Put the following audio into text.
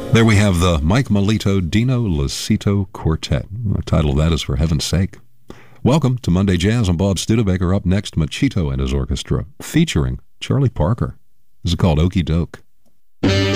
There we have the Mike Melito Dino Licito Quartet. The title of that is For Heaven's Sake. Welcome to Monday Jazz. I'm Bob Studebaker. Up next, Machito and his orchestra, featuring Charlie Parker. This is called Okey Doke.